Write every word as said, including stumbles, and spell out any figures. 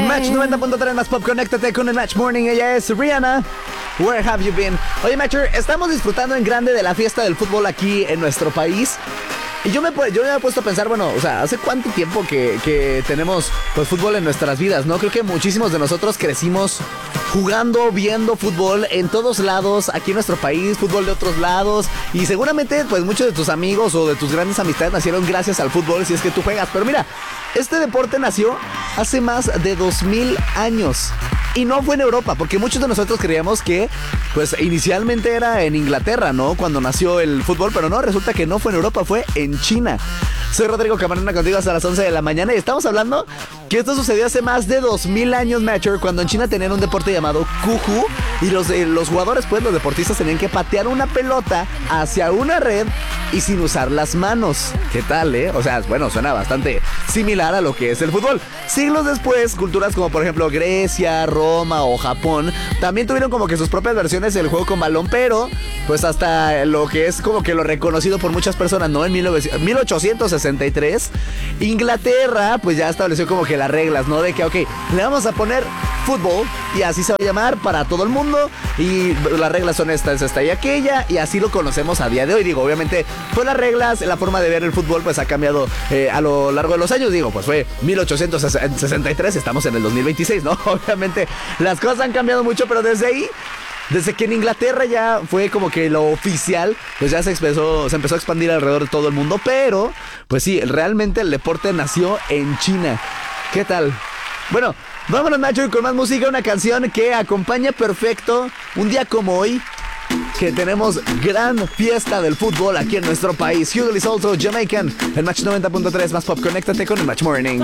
Match noventa punto tres más pop, conéctate con el Match Morning. Ella es Rihanna. Where have you been? Oye, Matcher, estamos disfrutando en grande de la fiesta del fútbol aquí en nuestro país. Y yo me, yo me he puesto a pensar, bueno, o sea, ¿hace cuánto tiempo que, que tenemos pues fútbol en nuestras vidas, no? Creo que muchísimos de nosotros crecimos jugando, viendo fútbol en todos lados, aquí en nuestro país, fútbol de otros lados. Y seguramente, pues, muchos de tus amigos o de tus grandes amistades nacieron gracias al fútbol, si es que tú juegas. Pero mira, este deporte nació hace más de dos mil años. Y no fue en Europa, porque muchos de nosotros creíamos que, pues, inicialmente era en Inglaterra, ¿no? Cuando nació el fútbol, pero no, resulta que no fue en Europa, fue en China. Soy Rodrigo Camarena contigo hasta las once de la mañana y estamos hablando que esto sucedió hace más de dos mil años, Matcher, cuando en China tenían un deporte llamado Kuju y los, eh, los jugadores, pues, los deportistas tenían que patear una pelota hacia una red y sin usar las manos. ¿Qué tal, eh? O sea, bueno, suena bastante similar a lo que es el fútbol. Siglos después, culturas como por ejemplo Grecia, Roma o Japón también tuvieron como que sus propias versiones del juego con balón, pero pues hasta lo que es como que lo reconocido por muchas personas, ¿no? En mil ochocientos sesenta y tres, Inglaterra pues ya estableció como que las reglas, ¿no? De que, ok, le vamos a poner fútbol y así se va a llamar para todo el mundo y las reglas son estas, esta y aquella y así lo conocemos a día de hoy. Digo, obviamente, pues las reglas, la forma de ver el fútbol pues ha cambiado eh, a lo largo de los años. Digo, pues fue mil ochocientos sesenta y tres, estamos en el dos mil veintiséis, ¿no? Obviamente las cosas han cambiado mucho, pero desde ahí, desde que en Inglaterra ya fue como que lo oficial, pues ya se empezó, se empezó a expandir alrededor de todo el mundo. Pero, pues sí, realmente el deporte nació en China. ¿Qué tal? Bueno, vámonos, Nacho, y con más música, una canción que acompaña perfecto un día como hoy, que tenemos gran fiesta del fútbol aquí en nuestro país. Hughley Salto, Jamaican, el Match noventa punto tres más pop. Conéctate con el Match Morning.